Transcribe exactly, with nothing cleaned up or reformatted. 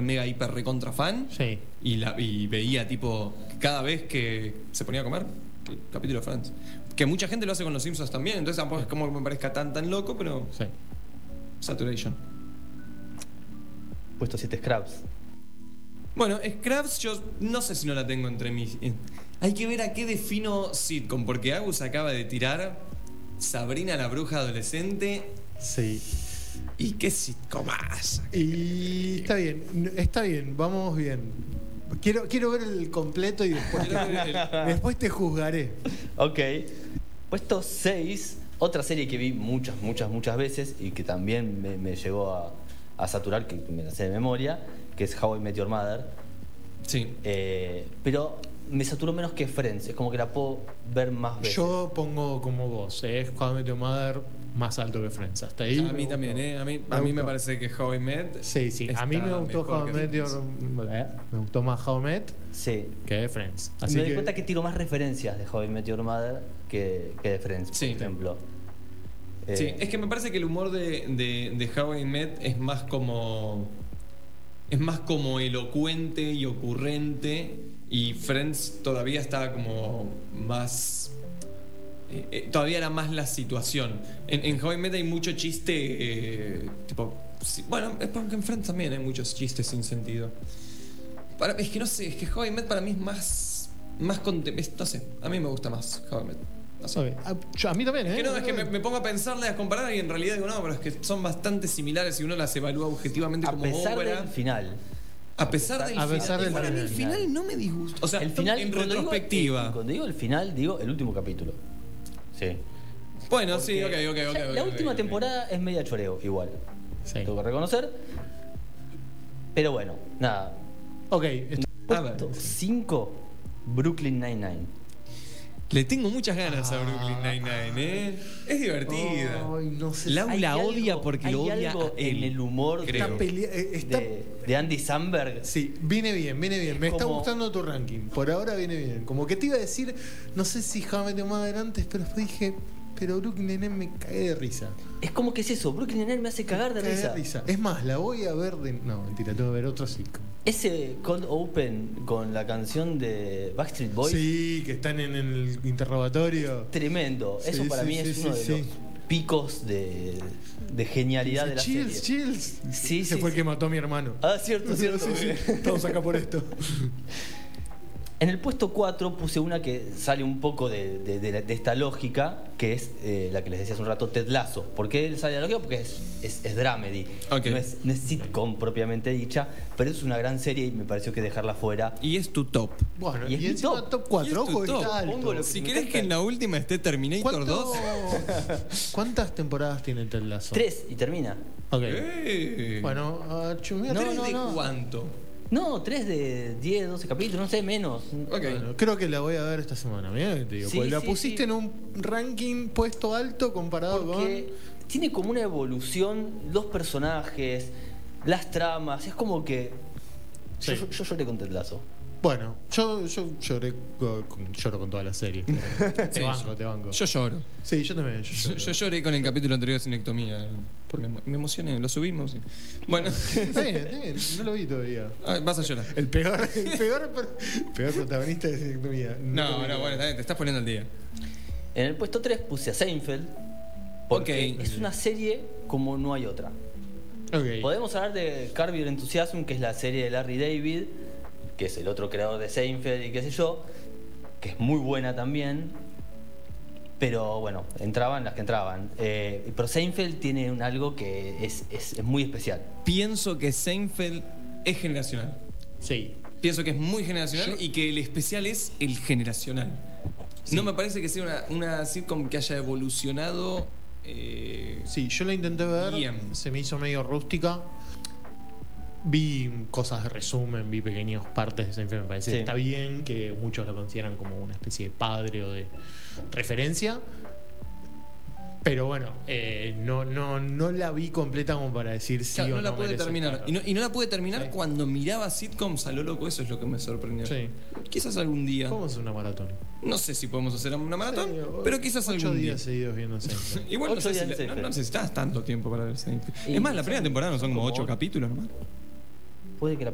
mega hiper recontra fan. Sí. Y, la, y veía tipo cada vez que se ponía a comer el capítulo de Friends. Que mucha gente lo hace con los Simpsons también, entonces tampoco es como que me parezca tan tan loco, pero Sí. Saturation. Puesto siete, Scraps. Bueno, Scraps yo no sé si no la tengo entre mis... eh, Hay que ver a qué defino sitcom, porque Agus acaba de tirar Sabrina la bruja adolescente. Sí. ¿Y qué sitcomas? Y está bien, está bien, vamos bien. Quiero, quiero ver el completo y después, Quiero ver el- después te juzgaré. Ok. Puesto seis, otra serie que vi muchas, muchas, muchas veces y que también me, me llegó a, a saturar, que me la sé de memoria, que es How I Met Your Mother. Sí. Eh, pero me saturó menos que Friends, es como que la puedo ver más veces. Yo pongo como vos, ¿eh? How I Met Your Mother más alto que Friends. Hasta ahí. A mí también, ¿eh? A mí, Me a mí me gustó. parece que How I Met. Sí, sí. A mí está me gustó mejor How I que Met Friends. Your... eh, Me gustó más How I Met Sí. que Friends. Y Así me doy que... cuenta que tiro más referencias de How I Met Your Mother que, que de Friends, por Sí. ejemplo. Sí, Eh, es que me parece que el humor de, de, de How I Met es más como. Es más como elocuente y ocurrente. Y Friends todavía estaba como más. eh, eh, todavía era más la situación. En, en How I Met hay mucho chiste. eh, tipo. sí, bueno, es porque en Friends también hay muchos chistes sin sentido. Para, es que no sé, es que How I Met para mí es más. Más contem- es- no sé, a mí me gusta más How I Met. No sé. Ok. Ah, yo- a mí también, ¿eh? Que no, es que me, me pongo a pensarle, a comparar y en realidad digo, no, pero es que son bastante similares si uno las evalúa objetivamente a como pesar obra. del final. A pesar del A final. pesar del Para mí el final. final no me disgusta. O sea, El final, en cuando digo- retrospectiva. cuando digo el final, digo el último capítulo. Sí. Bueno, sí, ok, Porque ok, ok. ya ok, la ok, última ok. temporada es media choreo, igual. Sí. Tengo que reconocer. Pero bueno, nada. Ok. est- A ver. cinco, Brooklyn Nine-Nine. Le tengo muchas ganas a Ah. Brooklyn Nine-Nine, ¿eh? Es divertida. Ay, no sé. Lau Hay la algo- odia porque hay lo odia algo a él. en el humor creo. Está pelea- eh, está... de, de Andy Samberg. Sí, viene bien, viene bien. Es Me está como- gustando tu ranking. Por ahora viene bien. Como que te iba a decir, no sé si How I Met Your Mother antes, pero después dije, pero Brooklyn Nine-Nine me cagué de risa. Es como que es eso, Brooklyn Nine-Nine me hace cagar de Cagué risa. risa. Es más, la voy a ver de. No, mentira, tengo que ver otro sitcom. Ese cold open con la canción de Backstreet Boys, Sí, que están en el interrogatorio. tremendo. Eso Sí, para sí, mí sí, es sí, uno de sí. los picos de, de genialidad de la Chills, serie. chills. Sí, Ese sí, fue el sí. que mató a mi hermano. Ah, cierto, Sí, cierto. sí, sí. Estamos acá por esto. En el puesto cuatro puse una que sale un poco de, de- de la- de esta lógica, que es eh, la que les decía hace un rato, Ted Lasso. ¿Por qué sale de la lógica? Porque es, es, es dramedy. Ok. No, es, no es sitcom propiamente dicha, pero es una gran serie y me pareció que dejarla fuera. Y es tu top. Bueno, Y y, es mi encima top. top cuatro, Y es tu ojo, top. está alto. Pongo lo que Si me querés encanta. que en la última esté Terminator ¿Cuánto- dos. ¿Cuántas temporadas tiene Ted Lasso? Tres y termina. Ok. Eh. Bueno, a chumear. No, ¿Tres no, de no. cuánto? No, tres de diez, doce capítulos, no sé, menos. Ok. Bueno, creo que la voy a ver esta semana, mirá que te digo. Sí, porque la sí, pusiste sí. en un ranking puesto alto comparado Porque tiene como una evolución, los personajes, las tramas, es como que. Sí. Yo, yo lloré con Ted Lasso. con. Bueno, yo, yo lloré con, con- lloro con toda la serie. Te Sí, banco, te banco. Yo lloro. Sí, yo también. Yo, Yo, lloro. yo lloré con el capítulo anterior de Sinectomía. Porque me, me emocioné, lo subimos. y- Bueno, Está bien, está bien. No lo vi todavía. ah, vas a llorar. El peor, el peor, el peor protagonista de Sinectomía. No, lo vi. no, bueno, está bien, te estás poniendo al día. En el puesto tres puse a Seinfeld. Porque Ok. es una serie como no hay otra. Ok. Podemos hablar de Curb Your Enthusiasm, que es la serie de Larry David, que es el otro creador de Seinfeld y qué sé yo, que es muy buena también. Pero bueno, entraban las que entraban. Eh, pero Seinfeld tiene un algo que es, es- es muy especial. Pienso que Seinfeld es generacional. Sí. Pienso que es muy generacional Yo- y que el especial es el generacional. Sí. No me parece que sea una, una sitcom que haya evolucionado. eh, Sí, yo la intenté ver. Bien. Se me hizo medio rústica. Vi cosas de resumen, vi pequeñas partes de Seinfeld. Me parece Sí. que está bien, que muchos lo consideran como una especie de padre o de referencia. Pero bueno, eh, no, no, no la vi completa como para decir sí claro, o no no. la puede merece terminar. estar. Y no, y no la puede terminar Sí. cuando miraba sitcoms a lo loco. Eso es lo que me sorprendió. Sí. Quizás algún día. ¿Cómo es una maratón? No sé si podemos hacer una maratón, Sí, o- pero quizás ocho algún día. días seguidos viendo Seinfeld. Igual no, Ocho sé días si en la- no, Seinfeld. no necesitas tanto tiempo para ver Seinfeld. Y Es más, la son- primera temporada no son son como como ocho ocho. capítulos nomás. Puede que la